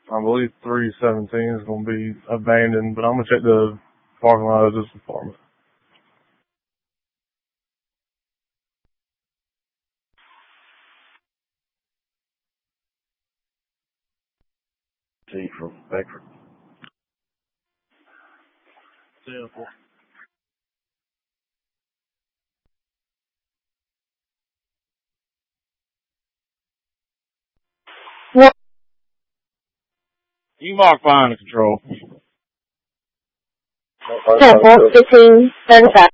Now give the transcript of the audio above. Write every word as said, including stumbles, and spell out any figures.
I believe three seventeen is going to be abandoned, but I'm going to check the parking lot of this apartment. T from Beckford. Yeah. What? You mark fine to control. ten four, fifteen, thirty-five.